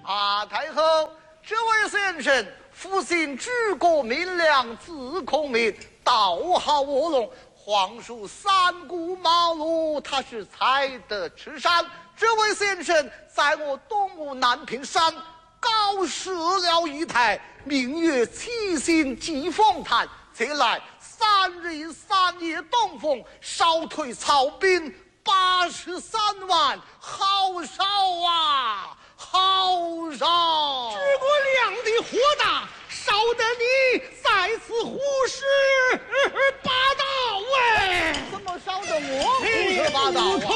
太后，这位先生福星举国明亮，自孔明，道好卧龙。皇叔三顾茅庐，他是才德赤山。这位先生在我东吴南屏山高设了一台，名曰七星祭凤坛。这来3日3夜东风，烧退曹兵83万，好烧啊，好烧！ 诸葛亮的火大，烧得你在此胡说八道哎！ 怎么烧得我胡说八道啊？